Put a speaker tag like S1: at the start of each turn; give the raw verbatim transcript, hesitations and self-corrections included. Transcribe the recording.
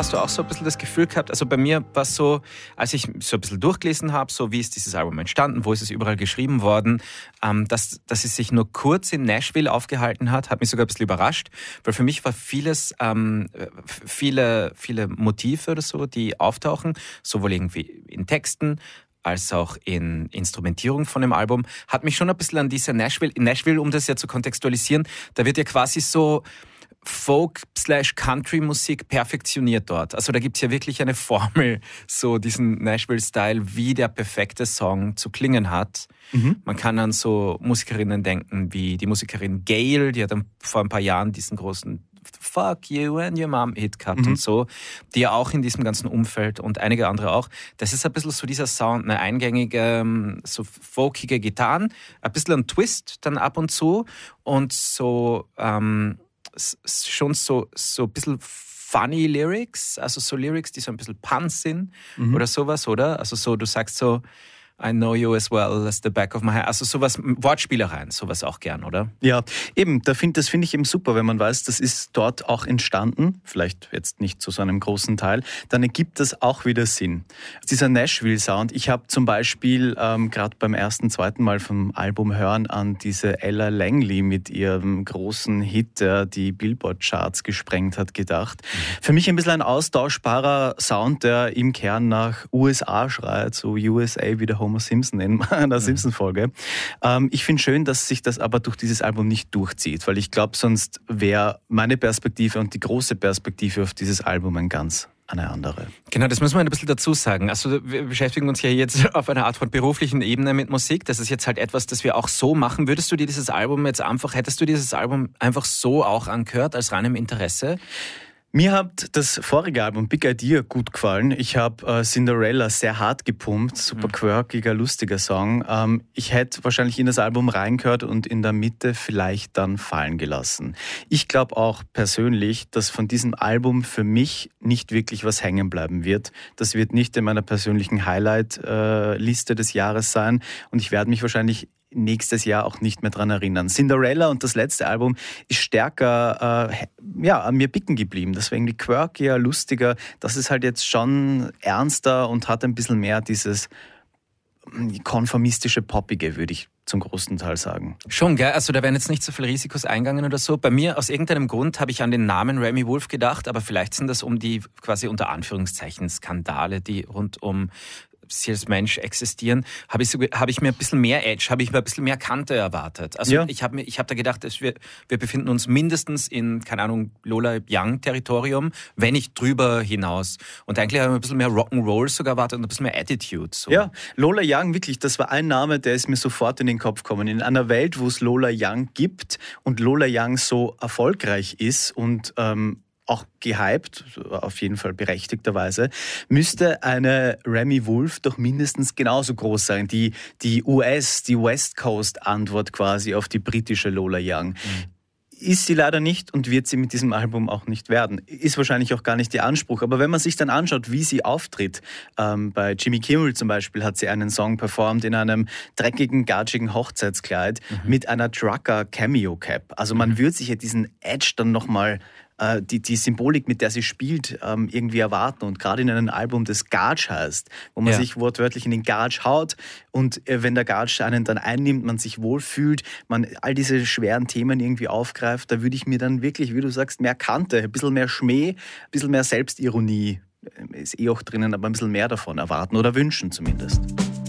S1: hast du auch so ein bisschen das Gefühl gehabt, also bei mir war es so, als ich so ein bisschen durchgelesen habe, so wie ist dieses Album entstanden, wo ist es überall geschrieben worden, ähm, dass, dass es sich nur kurz in Nashville aufgehalten hat, hat mich sogar ein bisschen überrascht, weil für mich war vieles, ähm, viele, viele Motive oder so, die auftauchen, sowohl irgendwie in Texten, als auch in Instrumentierung von dem Album, hat mich schon ein bisschen an diese Nashville, in Nashville, um das ja zu kontextualisieren, da wird ja quasi so Folk-Country-Musik perfektioniert dort. Also da gibt's ja wirklich eine Formel, so diesen Nashville-Style, wie der perfekte Song zu klingen hat. Mhm. Man kann an so Musikerinnen denken, wie die Musikerin Gayle, die hat vor ein paar Jahren diesen großen Fuck You and Your Mom Hit gehabt mhm. und so, die ja auch in diesem ganzen Umfeld und einige andere auch. Das ist ein bisschen so dieser Sound, eine eingängige, so folkige Gitarren, ein bisschen ein Twist dann ab und zu und so ähm, schon so, so ein bisschen funny Lyrics, also so Lyrics, die so ein bisschen Puns sind mhm. oder sowas, oder? Also so, du sagst so, I know you as well as the back of my hand. Also sowas, Wortspielereien, sowas auch gern, oder?
S2: Ja, eben, da find, das finde ich eben super, wenn man weiß, das ist dort auch entstanden, vielleicht jetzt nicht zu so einem großen Teil, dann ergibt das auch wieder Sinn. Dieser Nashville-Sound, ich habe zum Beispiel ähm, gerade beim ersten, zweiten Mal vom Album hören an diese Ella Langley mit ihrem großen Hit, der die Billboard-Charts gesprengt hat, gedacht. Mhm. Für mich ein bisschen ein austauschbarer Sound, der im Kern nach U S A schreit, so U S A wie der Homer Simpson in einer Simpson-Folge. Ähm, ich finde schön, dass sich das aber durch dieses Album nicht durchzieht, weil ich glaube, sonst wäre meine Perspektive und die große Perspektive auf dieses Album ein ganz eine andere.
S1: Genau, das muss man ein bisschen dazu sagen. Also wir beschäftigen uns ja jetzt auf einer Art von beruflichen Ebene mit Musik. Das ist jetzt halt etwas, das wir auch so machen. Würdest du dir dieses Album jetzt einfach, hättest du dieses Album einfach so auch angehört, als reinem Interesse?
S2: Mir hat das vorige Album Big Idea gut gefallen. Ich habe äh, Cinderella sehr hart gepumpt, super quirkiger, lustiger Song. Ähm, ich hätte wahrscheinlich in das Album reingehört und in der Mitte vielleicht dann fallen gelassen. Ich glaube auch persönlich, dass von diesem Album für mich nicht wirklich was hängen bleiben wird. Das wird nicht in meiner persönlichen Highlight-Liste äh, des Jahres sein und ich werde mich wahrscheinlich nächstes Jahr auch nicht mehr dran erinnern. Cinderella und das letzte Album ist stärker äh, ja, an mir bicken geblieben. Deswegen die quirkier, lustiger. Das ist halt jetzt schon ernster und hat ein bisschen mehr dieses konformistische, poppige, würde ich zum großen Teil sagen.
S1: Schon, gell? Also da werden jetzt nicht so viele Risikos eingegangen oder so. Bei mir, aus irgendeinem Grund, habe ich an den Namen Remi Wolf gedacht, aber vielleicht sind das um die quasi unter Anführungszeichen Skandale, die rund um sie als Mensch existieren, habe ich, so, hab ich mir ein bisschen mehr Edge, habe ich mir ein bisschen mehr Kante erwartet. Also ja. ich habe mir, ich habe da gedacht, dass wir, wir befinden uns mindestens in, keine Ahnung, Lola Young-Territorium, wenn nicht drüber hinaus. Und eigentlich habe ich mir ein bisschen mehr Rock'n'Roll sogar erwartet und ein bisschen mehr Attitude. So.
S2: Ja, Lola Young, wirklich, das war ein Name, der ist mir sofort in den Kopf gekommen. In einer Welt, wo es Lola Young gibt und Lola Young so erfolgreich ist und ähm, auch gehypt, auf jeden Fall berechtigterweise, müsste eine Remi Wolf doch mindestens genauso groß sein. Die, die U S, die West Coast Antwort quasi auf die britische Lola Young. Mhm. Ist sie leider nicht und wird sie mit diesem Album auch nicht werden. Ist wahrscheinlich auch gar nicht der Anspruch. Aber wenn man sich dann anschaut, wie sie auftritt, ähm, bei Jimmy Kimmel zum Beispiel hat sie einen Song performt in einem dreckigen, gatschigen Hochzeitskleid mhm. mit einer Trucker-Cameo-Cap. Also man mhm. würde sich ja diesen Edge dann nochmal Die, die Symbolik, mit der sie spielt, ähm, irgendwie erwarten. Und gerade in einem Album, das Gage heißt, wo man ja. sich wortwörtlich in den Gage haut und äh, wenn der Gage einen dann einnimmt, man sich wohlfühlt, man all diese schweren Themen irgendwie aufgreift, da würde ich mir dann wirklich, wie du sagst, mehr Kante, ein bisschen mehr Schmäh, ein bisschen mehr Selbstironie, ist eh auch drinnen, aber ein bisschen mehr davon erwarten oder wünschen zumindest.